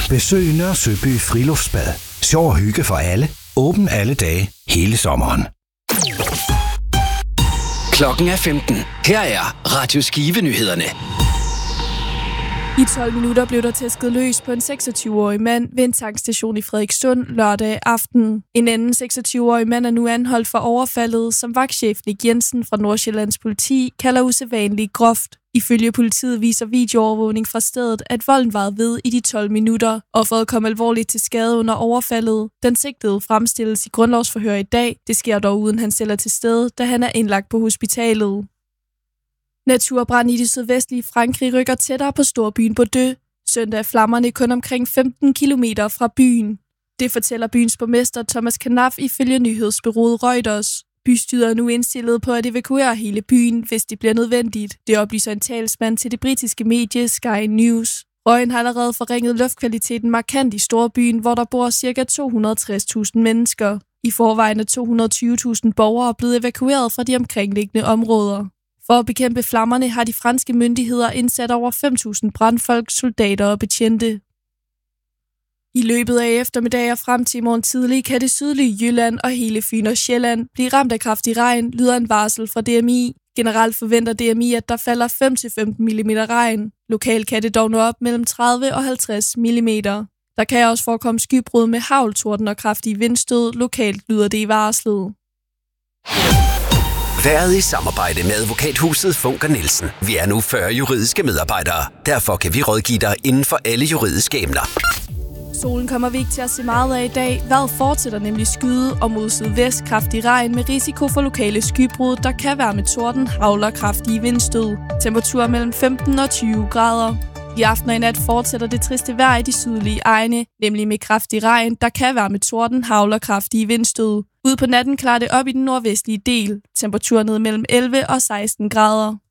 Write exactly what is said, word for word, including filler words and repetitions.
Besøg Nørre Søby Friluftsbad. Sjov og hygge for alle. Åben alle dage, hele sommeren. Klokken er femten. Her er Radio Skive-nyhederne. I tolv minutter blev der tæsket løs på en seksogtyve-årig mand ved en tankstation i Frederikssund lørdag aften. En anden seksogtyve-årig mand er nu anholdt for overfaldet, som vagtchef Nick Jensen fra Nordsjællands politi kalder usædvanligt groft. Ifølge politiet viser videoovervågning fra stedet, at volden varede ved i de tolv minutter. Offeret kom alvorligt til skade under overfaldet. Den sigtede fremstilles i grundlovsforhør i dag. Det sker dog uden han selv er til stede, da han er indlagt på hospitalet. Naturbrand i det sydvestlige Frankrig rykker tættere på storbyen Bordeaux. Søndag er flammerne kun omkring femten kilometer fra byen. Det fortæller byens borgmester Thomas Canaf ifølge nyhedsbureauet Reuters. Bystyret er nu indstillet på at evakuere hele byen, hvis det bliver nødvendigt. Det oplyser en talsmand til det britiske medie Sky News. Røgen har allerede forringet luftkvaliteten markant i storbyen, hvor der bor ca. to hundrede og tres tusind mennesker. I forvejen er to hundrede og tyve tusind borgere blevet evakueret fra de omkringliggende områder. For at bekæmpe flammerne har de franske myndigheder indsat over fem tusind brandfolk, soldater og betjente. I løbet af eftermiddag og frem til i morgen tidlig kan det sydlige Jylland og hele Fyn og Sjælland blive ramt af kraftig regn, lyder en varsel fra D M I. Generelt forventer D M I, at der falder fem til femten millimeter regn. Lokalt kan det dog nå op mellem tredive og halvtreds millimeter. Der kan også forekomme skybrud med hagl, torden og kraftige vindstød. Lokalt lyder det i varslet. Været i samarbejde med advokathuset Funker Nielsen. Vi er nu fyrre juridiske medarbejdere. Derfor kan vi rådgive dig inden for alle juridiske emner. Solen kommer vi ikke til at se meget af i dag. Vejret fortsætter nemlig skyde og mod sydvest kraftig regn med risiko for lokale skybrud, der kan være med torden, hagl og kraftige vindstød. Temperaturer mellem femten og tyve grader. I aften og i nat fortsætter det triste vejr i de sydlige egne, nemlig med kraftig regn, der kan være med torden, hagl og kraftige vindstød. Ude på natten klarer det op i den nordvestlige del. Temperaturer ned mellem elleve og seksten grader.